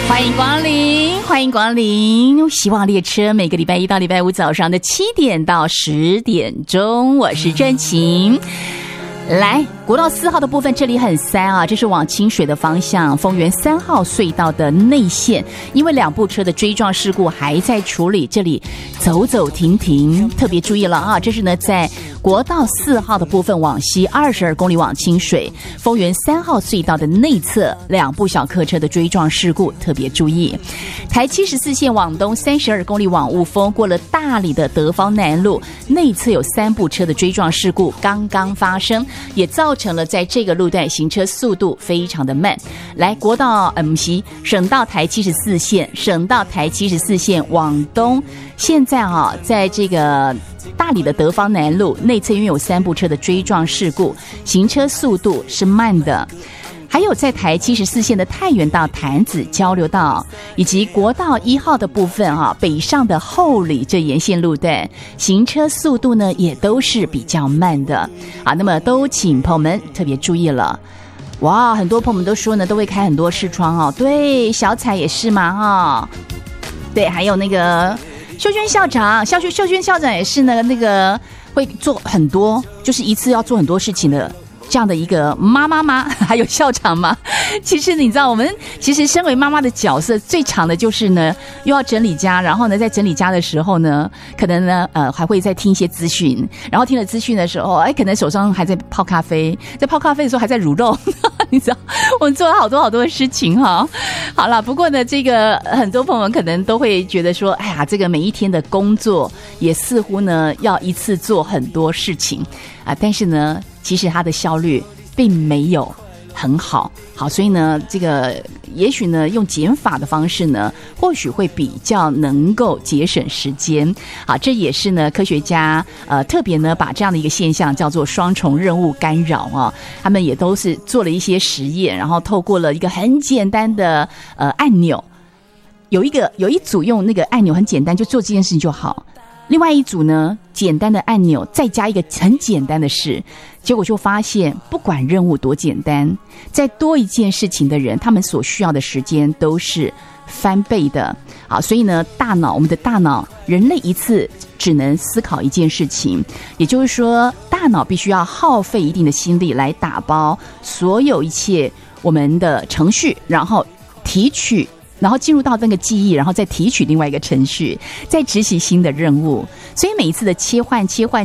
欢迎光临，欢迎光临！希望列车每个礼拜一到礼拜五早上的7点到10点钟，我是郑晴。来，国道4号的部分，这里很塞啊，这是往清水的方向，丰原3号隧道的内线，因为2部车的追撞事故还在处理，这里走走停停，特别注意了啊！这是呢，在国道4号的部分往西22公里往清水，丰原3号隧道的内侧2部小客车的追撞事故，特别注意。台74线往东32公里往雾峰，过了大里的德芳南路，内侧有3部车的追撞事故刚刚发生，也造成了在这个路段行车速度非常的慢。来，国道省道台74线，省道台74线往东，现在在这个大里的德芳南路内侧因为有3部车的追撞事故，行车速度是慢的。还有在台74线的太原到潭子交流道，以及国道1号的部分北上的后里这沿线路段，行车速度呢也都是比较慢的啊。那么都请朋友们特别注意了。哇，很多朋友们都说呢，都会开很多视窗哦。对，小彩也是嘛对，还有那个秀娟校长，秀娟校长也是那个会做很多，就是一次要做很多事情的。这样的一个妈还有校长嘛，其实你知道，我们其实身为妈妈的角色最长的就是呢，又要整理家，然后呢，在整理家的时候呢，可能呢还会再听一些资讯，然后听了资讯的时候，可能手上还在泡咖啡，在泡咖啡的时候还在卤肉，你知道，我们做了好多的事情哈。好了，不过呢，这个很多朋友们可能都会觉得说，哎呀，这个每一天的工作也似乎呢要一次做很多事情啊，但是呢。其实它的效率并没有很好，所以呢，这个也许呢，用减法的方式呢，或许会比较能够节省时间。好，这也是呢，科学家特别呢把这样的一个现象叫做双重任务干扰啊，他们也都是做了一些实验，然后透过了一个很简单的按钮，有一组用那个按钮很简单，就做这件事情就好。另外一组呢，简单的按钮再加一个很简单的事，结果就发现不管任务多简单，在多一件事情的人，他们所需要的时间都是翻倍的。好，所以呢，我们的大脑，人类一次只能思考一件事情，也就是说，大脑必须要耗费一定的心力来打包所有一切我们的程序，然后提取。然后进入到那个记忆，然后再提取另外一个程序，再执行新的任务。所以每一次的切换